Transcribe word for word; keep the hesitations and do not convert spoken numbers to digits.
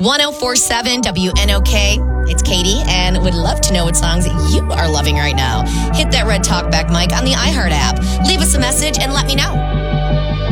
ten forty-seven W N O K. It's Katie, and would love to know what songs you are loving right now. Hit that red talkback mic on the iHeart app. Leave us a message and let me know.